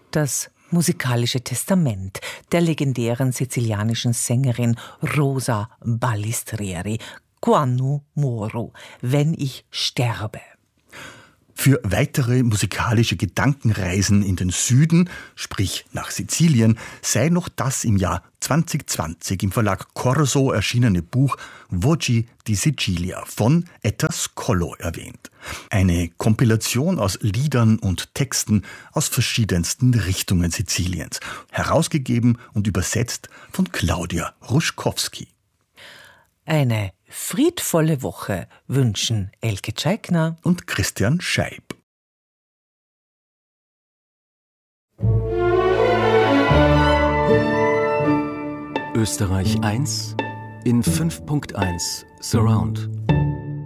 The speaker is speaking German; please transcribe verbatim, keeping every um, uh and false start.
Das musikalische Testament der legendären sizilianischen Sängerin Rosa Balistrieri, Quando Moro, wenn ich sterbe. Für weitere musikalische Gedankenreisen in den Süden, sprich nach Sizilien, sei noch das im Jahr zwanzig zwanzig im Verlag Corso erschienene Buch Voci di Sicilia von Etta Scollo erwähnt. Eine Kompilation aus Liedern und Texten aus verschiedensten Richtungen Siziliens, herausgegeben und übersetzt von Claudia Ruschkowski. Eine friedvolle Woche wünschen Elke Tscheikner und Christian Scheib. Österreich eins in fünf Punkt eins Surround.